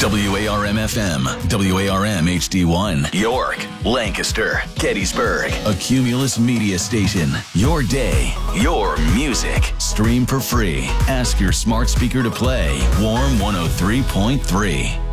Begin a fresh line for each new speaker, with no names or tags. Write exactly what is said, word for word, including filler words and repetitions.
W A R M F M, W A R M H D one, York, Lancaster, Gettysburg, a Cumulus media station. Your day, your music. Stream for free. Ask your smart speaker to play Warm one oh three point three.